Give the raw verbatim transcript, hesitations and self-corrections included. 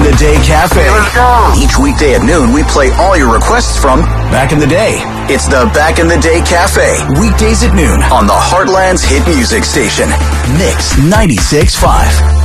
the Day Cafe. Let's go. Each weekday at noon, we play all your requests from back in the day. It's the Back in the Day Cafe. Weekdays at noon on the Heartland's hit music station, Mix ninety-six point five.